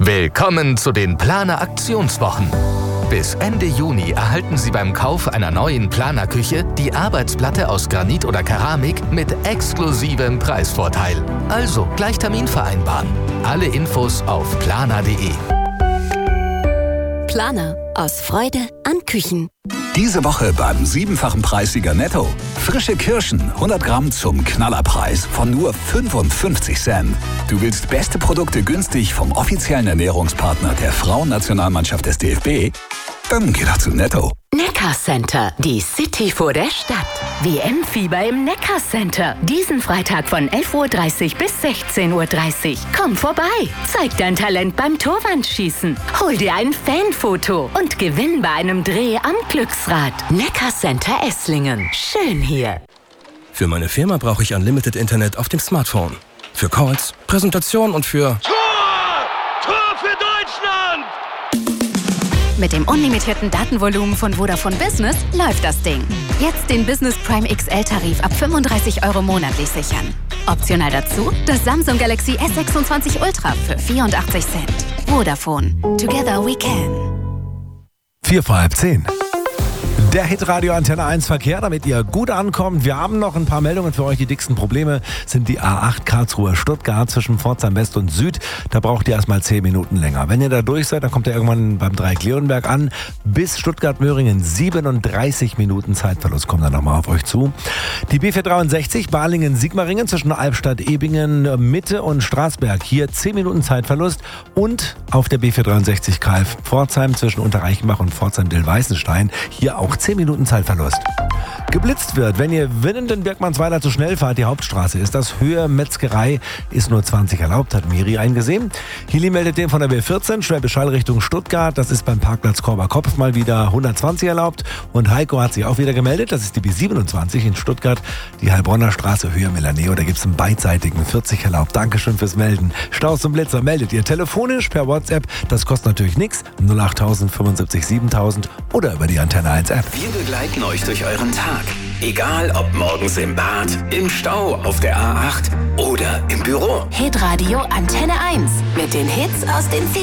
Willkommen zu den Planer Aktionswochen. Bis Ende Juni erhalten Sie beim Kauf einer neuen Planer-Küche die Arbeitsplatte aus Granit oder Keramik mit exklusivem Preisvorteil. Also gleich Termin vereinbaren. Alle Infos auf planer.de. Planer. Aus Freude an Küchen. Diese Woche beim 7-fachen Preissieger Netto. Frische Kirschen, 100 Gramm zum Knallerpreis von nur 55 Cent. Du willst beste Produkte günstig vom offiziellen Ernährungspartner der Frauennationalmannschaft des DFB? Dann geh doch zu Netto. Neckar-Center, die City vor der Stadt. WM-Fieber im Neckar-Center. Diesen Freitag von 11.30 Uhr bis 16.30 Uhr. Komm vorbei, zeig dein Talent beim Torwandschießen. Hol dir ein Fanfoto und gewinn bei einem Dreh am Glücksrad. Neckar-Center Esslingen. Schön hier. Für meine Firma brauche ich Unlimited Internet auf dem Smartphone. Für Calls, Präsentation und für... Tor für Deutschland! Mit dem unlimitierten Datenvolumen von Vodafone Business läuft das Ding. Jetzt den Business Prime XL-Tarif ab 35 € monatlich sichern. Optional dazu das Samsung Galaxy S26 Ultra für 84 Cent. Vodafone. Together we can. 9:45. Der Hitradio Antenne 1 Verkehr, damit ihr gut ankommt. Wir haben noch ein paar Meldungen für euch. Die dicksten Probleme sind die A8 Karlsruhe-Stuttgart zwischen Pforzheim West und Süd. Da braucht ihr erstmal 10 Minuten länger. Wenn ihr da durch seid, dann kommt ihr irgendwann beim Dreieck Leonberg an. Bis Stuttgart-Möhringen 37 Minuten Zeitverlust kommen dann nochmal auf euch zu. Die B463 Balingen-Sigmaringen zwischen Albstadt-Ebingen, Mitte und Straßberg. Hier 10 Minuten Zeitverlust. Und auf der B463 Kalf-Pforzheim zwischen Unterreichenbach und Pforzheim-Dill-Weißenstein. Hier auch 10 Minuten Zeitverlust. Geblitzt wird, wenn ihr Winnenden-Birkmannsweiler zu schnell fahrt, die Hauptstraße ist das. Höhe Metzgerei ist nur 20 erlaubt, hat Miri eingesehen. Hili meldet den von der B14, Schwäbisch Hall Richtung Stuttgart. Das ist beim Parkplatz Korber-Kopf mal wieder 120 erlaubt. Und Heiko hat sich auch wieder gemeldet, das ist die B27 in Stuttgart. Die Heilbronner Straße, Höhe Melaneo, da gibt es einen beidseitigen 40 erlaubt. Dankeschön fürs Melden. Staus und Blitzer meldet ihr telefonisch per WhatsApp. Das kostet natürlich nichts. 08000 75 7000 oder über die Antenne 1 App. Wir begleiten euch durch euren Tag. Egal ob morgens im Bad, im Stau, auf der A8 oder im Büro. Hitradio Antenne 1 mit den Hits aus den